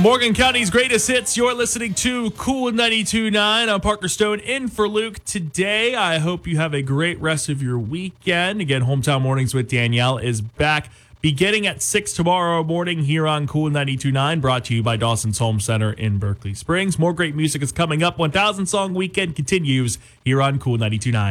Morgan County's greatest hits. You're listening to Cool 92.9. I'm Parker Stone in for Luke today. I hope you have a great rest of your weekend. Again, Hometown Mornings with Danielle is back beginning at 6 tomorrow morning here on Cool 92.9, brought to you by Dawson's Home Center in Berkeley Springs. More great music is coming up. 1,000 Song Weekend continues here on Cool 92.9.